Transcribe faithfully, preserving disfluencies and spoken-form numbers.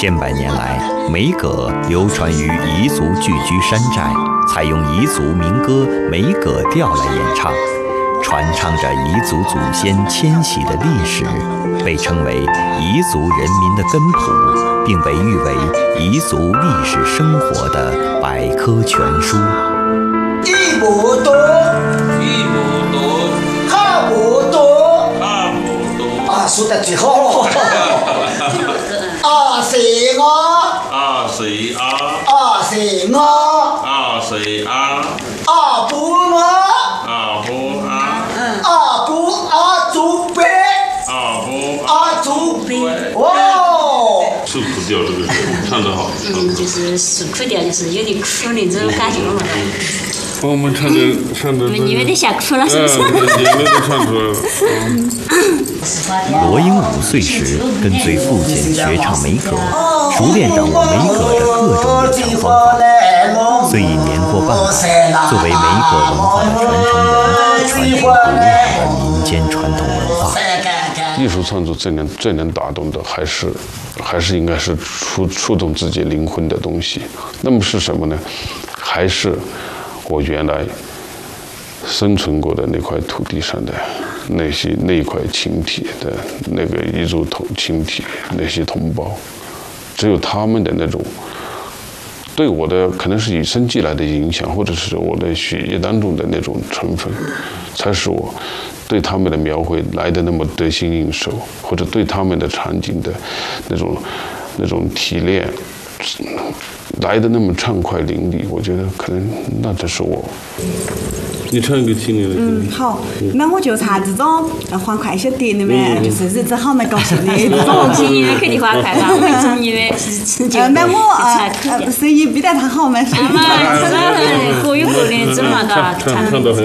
千百年来，梅葛流传于彝族聚居山寨，采用彝族民歌梅葛调来演唱，传唱着彝族祖先迁徙的历史，被称为彝族人民的根谱，并被誉为彝族历史生活的百科全书。 一亩多， 一亩多， 二亩多， 二亩多。 啊，说得最好。啊是我， 啊是啊， 啊是我， 啊是啊， 啊不我， 啊不啊， 啊不啊祖辈， 啊不啊祖辈。哦。 受苦调这个唱得好。 嗯，就是受苦调，就是有点苦那种感觉嘛。 我们唱的唱的。 你们得吓哭了，是不是？ 嗯，眼泪都唱出来了。 罗英五岁时跟随父亲学唱梅葛，熟练掌握梅葛的各种演唱方法。虽已年过半百，作为梅葛文化的传承人，传承古老的民间传统文化。 艺术创作最能最能打动的，还是还是应该是触触动自己灵魂的东西。那么是什么呢？还是我原来生存过的那块土地上的那些那一块青铁的那个彝族同青铁那些同胞，只有他们的那种对我的可能是与生俱来的影响，或者是我的血液当中的那种成分，才使我对他们的描绘来得那么得心应手，或者对他们的场景的那种那种提炼来得那么畅快淋漓。我觉得可能那只是我。你唱一个听你的。 嗯，好，那我就唱这种欢快一些点的嘛，就是日子好蛮高兴的。 我听音乐肯定欢快吧，我听音乐是是就。 那我呃声音比得他好嘛，是嘛，那各有各的，怎么个唱？